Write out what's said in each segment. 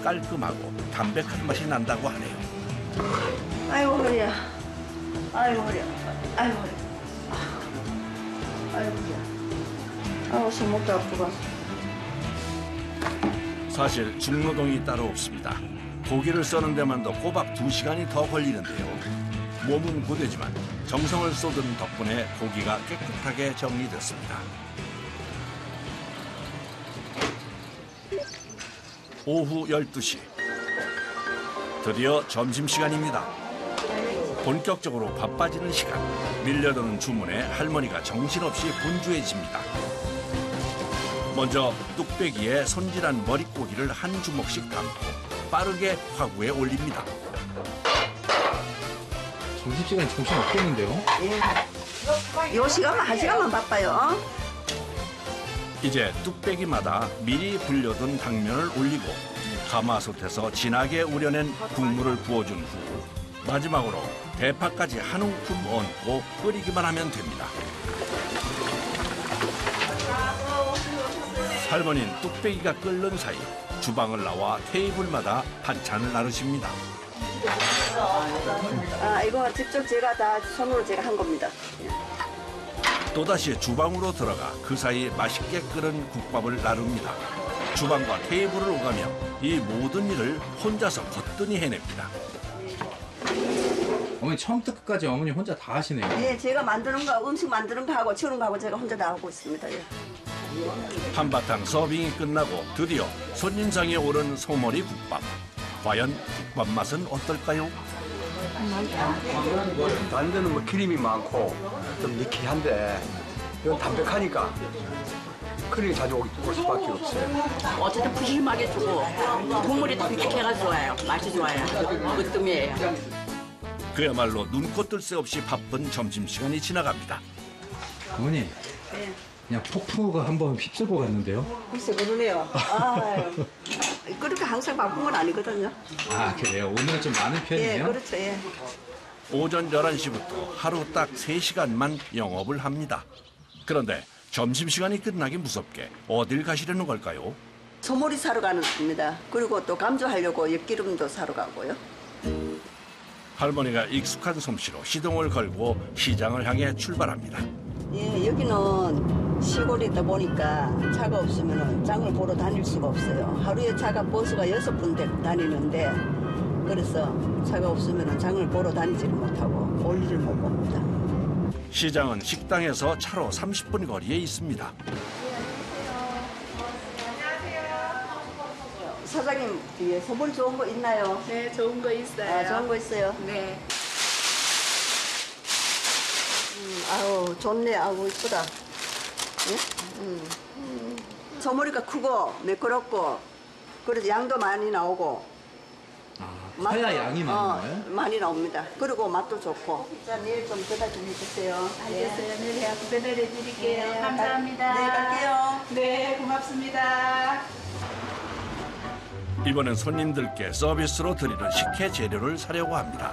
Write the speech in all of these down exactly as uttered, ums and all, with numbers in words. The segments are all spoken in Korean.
깔끔하고 담백한 맛이 난다고 하네요. 아이고 허리야. 아이고 허리야. 아이고 허리. 아이고 허리야. 아우 손목도 아프고. 사실 중노동이 따로 없습니다. 고기를 써는 데만도 꼬박 두 시간이 더 걸리는데요. 몸은 고되지만 정성을 쏟은 덕분에 고기가 깨끗하게 정리됐습니다. 오후 열두 시. 드디어 점심시간입니다. 본격적으로 바빠지는 시간. 밀려드는 주문에 할머니가 정신없이 분주해집니다. 먼저 뚝배기에 손질한 머릿고기를 한 주먹씩 담고 빠르게 화구에 올립니다. 점심시간이 정신 없겠는데요? 예. 요 시간만 한 시간만 바빠요. 이제 뚝배기마다 미리 불려둔 당면을 올리고 가마솥에서 진하게 우려낸 국물을 부어준 후 마지막으로 대파까지 한 움큼 얹고 끓이기만 하면 됩니다. 할머니는 뚝배기가 끓는 사이 주방을 나와 테이블마다 반찬을 나누십니다. 아 이거 직접 제가 다 손으로 제가 한 겁니다. 또다시 주방으로 들어가 그 사이 맛있게 끓은 국밥을 나눕니다. 주방과 테이블을 오가며 이 모든 일을 혼자서 거뜬히 해냅니다. 어머니 처음부터 끝까지 어머니 혼자 다 하시네요. 예, 제가 만드는 거, 음식 만드는 거 하고 치우는 거 하고 제가 혼자 다 하고 있습니다. 예. 한바탕 서빙이 끝나고 드디어 손님상에 오른 소머리 국밥. 과연 국밥 맛은 어떨까요? 다른 데는 뭐 기름이 많고 좀 느끼한데 이건 담백하니까 크림이 자주 올 수밖에 없어요. 어쨌든 푸짐하게 주고 국물이 담백해가 좋아요. 맛이 좋아요. 으뜸이에요. 그야말로 눈코 뜰 새 없이 바쁜 점심시간이 지나갑니다. 어머니 예. 그냥 폭풍우가 한번 휩쓸고 갔는데요? 글쎄 그러네요. 아유, 그렇게 항상 바쁜 건 아니거든요. 아 그래요? 오늘은 좀 많은 예, 편이에요? 그렇죠. 예. 오전 열한 시부터 하루 딱 세 시간만 영업을 합니다. 그런데 점심시간이 끝나기 무섭게 어딜 가시려는 걸까요? 소머리 사러 가는 겁니다. 그리고 또 감조하려고 엿기름도 사러 가고요. 할머니가 익숙한 솜씨로 시동을 걸고 시장을 향해 출발합니다. 예, 여기는 시골이다 보니까 차가 없으면 장을 보러 다닐 수가 없어요. 하루에 차가 버스가 여섯 군데 다니는데 그래서 차가 없으면 장을 보러 다니지를 못하고 올 일을 못 봅니다. 시장은 식당에서 차로 삼십 분 거리에 있습니다. 사장님, 뒤에 소머리 좋은 거 있나요? 네, 좋은 거 있어요. 아, 좋은 거 있어요? 네. 음, 아우, 좋네. 아우, 이쁘다. 예? 음, 음. 소머리가 크고 매끄럽고 그래서 양도 많이 나오고 아, 사야 양이 많은 어, 거예요? 많이 나옵니다. 그리고 맛도 좋고. 자, 내일 좀 배달 좀 해주세요. 알겠어요. 네, 제가 배달해 드릴게요. 네, 감사합니다. 네, 갈게요. 네, 고맙습니다. 이번엔 손님들께 서비스로 드리는 식혜 재료를 사려고 합니다.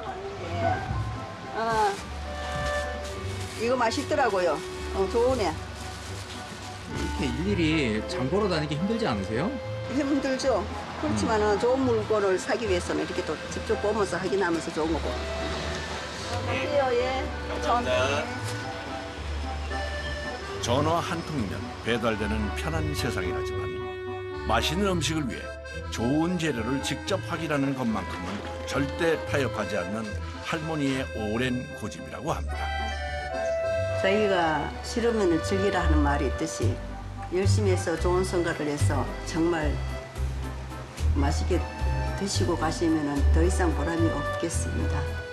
아, 이거 맛있더라고요. 어, 좋으네. 이렇게 일일이 장 보러 다니기 힘들지 않으세요? 힘들죠. 그렇지만은 좋은 물건을 사기 위해서는 이렇게 또 직접 보면서 확인하면서 좋은 거고. 갈게요, 예. 감사합니다. 전화 한 통이면 배달되는 편한 세상이라지만 맛있는 음식을 위해 좋은 재료를 직접 확인하는 것만큼은 절대 타협하지 않는 할머니의 오랜 고집이라고 합니다. 저희가 싫으면 즐기라 하는 말이 있듯이 열심히 해서 좋은 성과를 해서 정말 맛있게 드시고 가시면 더 이상 보람이 없겠습니다.